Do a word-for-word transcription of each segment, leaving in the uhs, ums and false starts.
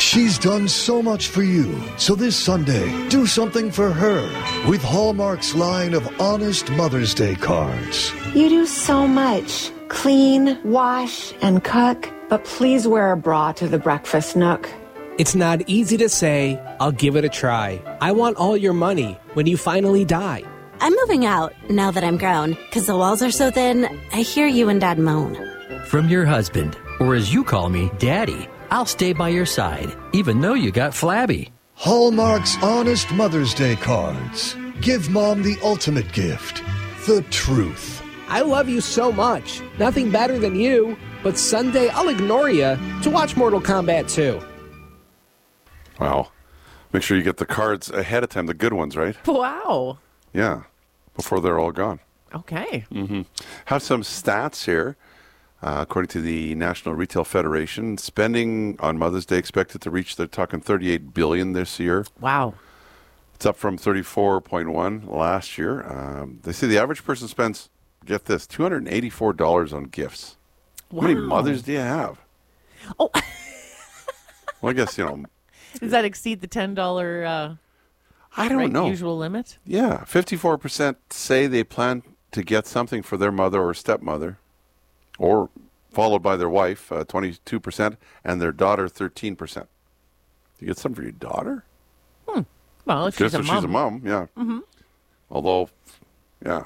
She's done so much for you. So this Sunday, do something for her with Hallmark's line of honest Mother's Day cards. You do so much. Clean, wash, and cook. But please wear a bra to the breakfast nook. It's not easy to say, I'll give it a try. I want all your money when you finally die. I'm moving out now that I'm grown, because the walls are so thin, I hear you and Dad moan. From your husband, or as you call me, Daddy, I'll stay by your side, even though you got flabby. Hallmark's honest Mother's Day cards. Give Mom the ultimate gift, the truth. I love you so much. Nothing better than you. But Sunday, I'll ignore you to watch Mortal Kombat two. Wow. Make sure you get the cards ahead of time, the good ones, right? Wow. Yeah, before they're all gone. Okay. Mm-hmm. Have some stats here. Uh, according to the National Retail Federation, spending on Mother's Day expected to reach, they're talking thirty-eight billion dollars this year. Wow. It's up from thirty-four point one last year. Um, they say the average person spends, get this, two hundred eighty-four dollars on gifts. Wow. How many mothers do you have? Oh. Well, I guess, you know. Does that exceed the ten dollars uh, I don't right, know. usual limit? Yeah. fifty-four percent say they plan to get something for their mother or stepmother, or followed by their wife, uh, twenty-two percent, and their daughter, thirteen percent. You get something for your daughter? Hmm. Well, if Just she's a if mom. she's a mom, yeah. Mm-hmm. Although, yeah.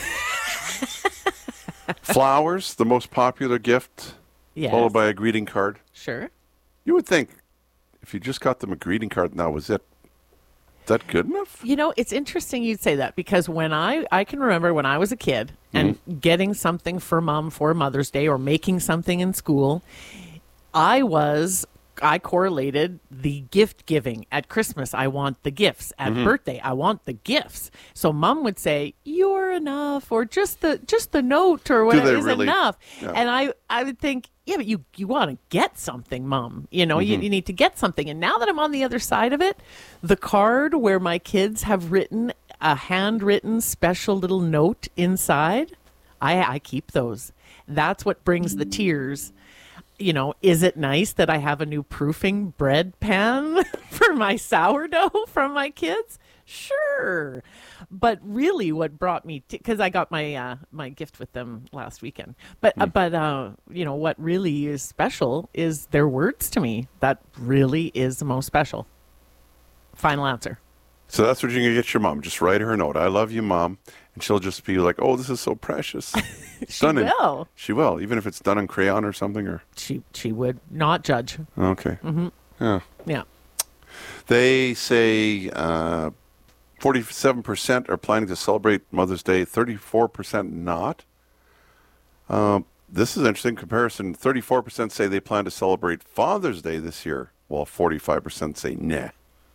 Flowers, the most popular gift, Yes. followed by a greeting card. Sure. You would think if you just got them a greeting card and that was it, is that good enough? You know, it's interesting you'd say that, because when I, I can remember when I was a kid and Mm-hmm. getting something for Mom for Mother's Day or making something in school, I was, I correlated the gift giving. At Christmas, I want the gifts. At Mm-hmm. birthday, I want the gifts. So Mom would say, "You're enough," or just the just the note or whatever they is really? enough. Yeah. And I, I would think, yeah, but you, you want to get something, Mom. You know, Mm-hmm. you, you need to get something. And now that I'm on the other side of it, the card where my kids have written a handwritten special little note inside, I, I keep those. That's what brings the tears. You know, is it nice that I have a new proofing bread pan for my sourdough from my kids? Sure. But really what brought me to, because I got my uh, my gift with them last weekend. But, uh, but uh, you know, what really is special is their words to me. That really is the most special. Final answer. So that's what you're going to get your mom. Just write her a note. I love you, Mom. And she'll just be like, oh, this is so precious. She Done in- will. she will, even if it's done in crayon or something. Or She, she would not judge. Okay. Mm-hmm. Yeah. Yeah. They say uh, forty-seven percent are planning to celebrate Mother's Day, thirty-four percent not. Um, this is an interesting comparison. thirty-four percent say they plan to celebrate Father's Day this year, while forty-five percent say nah.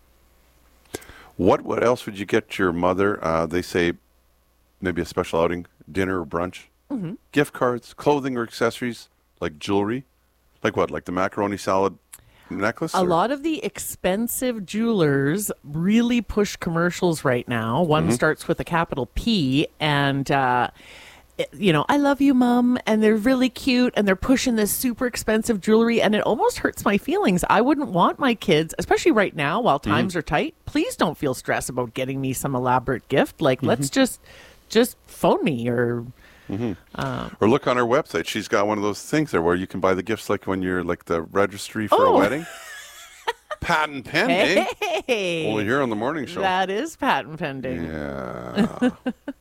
What what else would you get your mother? Uh, they say maybe a special outing, dinner or brunch, Mm-hmm. gift cards, clothing or accessories, like jewelry. Like what? Like the macaroni salad necklace? A or- lot of the expensive jewelers really push commercials right now. One Mm-hmm. starts with a capital P, and uh, it- you know, I love you, Mom, and they're really cute, and they're pushing this super expensive jewelry, and it almost hurts my feelings. I wouldn't want my kids, especially right now while times Mm-hmm. are tight. Please don't feel stressed about getting me some elaborate gift. Like, Mm-hmm. let's just just phone me or. Or look on her website. She's got one of those things there where you can buy the gifts like when you're like the registry for a Oh. wedding. Patent pending. Hey, Only here on the morning show. that is patent pending. Yeah.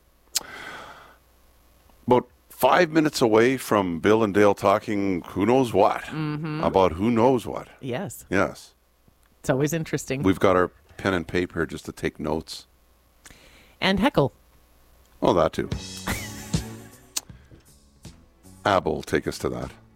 About five minutes away from Bill and Dale talking who knows what Mm-hmm. about who knows what. Yes, Yes. it's always interesting. We've got our pen and paper just to take notes. And heckle. Oh, that too. Ab will take us to that.